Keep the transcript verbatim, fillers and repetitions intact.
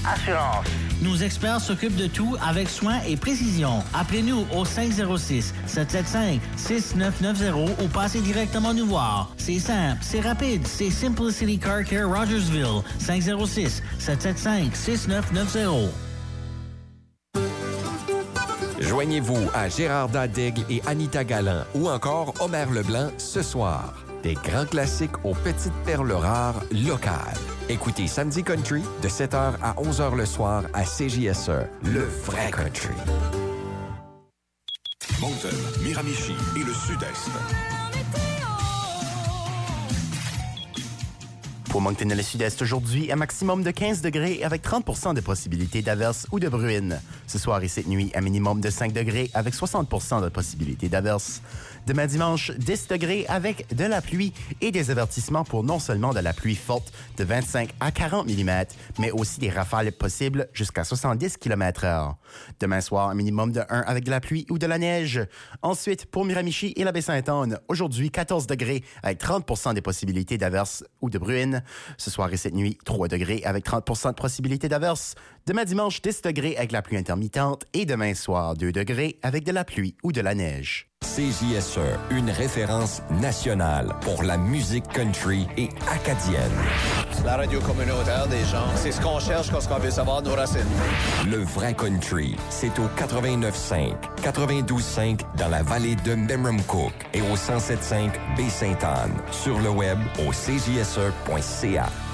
Assurance. Nos experts s'occupent de tout avec soin et précision. Appelez-nous au cinq zéro six, sept sept cinq, six neuf neuf zéro ou passez directement nous voir. C'est simple, c'est rapide, c'est Simplicity Car Care Rogersville. cinq zéro six, sept sept cinq, six neuf neuf zéro. Joignez-vous à Gérard Dadig et Anita Galland ou encore Omer Leblanc ce soir. Des grands classiques aux petites perles rares locales. Écoutez Samedi Country de sept heures à onze heures le soir à C J S E, le vrai country. Moncton, Miramichi et le Sud-Est. Pour Moncton et le Sud-Est aujourd'hui, un maximum de quinze degrés avec trente pour cent de possibilité d'averse ou de bruine. Ce soir et cette nuit, un minimum de cinq degrés avec soixante pour cent de possibilité d'averse. Demain dimanche, dix degrés avec de la pluie et des avertissements pour non seulement de la pluie forte de vingt-cinq à quarante millimètres, mais aussi des rafales possibles jusqu'à soixante-dix kilomètres heure. Demain soir, un minimum de un avec de la pluie ou de la neige. Ensuite, pour Miramichi et la Baie-Sainte-Anne, aujourd'hui quatorze degrés avec trente pour cent des possibilités d'averse ou de bruine. Ce soir et cette nuit, trois degrés avec trente pour cent de possibilité d'averse. Demain dimanche, dix degrés avec la pluie intermittente. Et demain soir, deux degrés avec de la pluie ou de la neige. C J S E, une référence nationale pour la musique country et acadienne. C'est la radio communautaire des gens. C'est ce qu'on cherche quand on veut savoir nos racines. Le vrai country, c'est au quatre-vingt-neuf cinq, quatre-vingt-douze cinq dans la vallée de Memramcook et au cent sept cinq Baie-Sainte-Anne. Sur le web au c j s e point c a.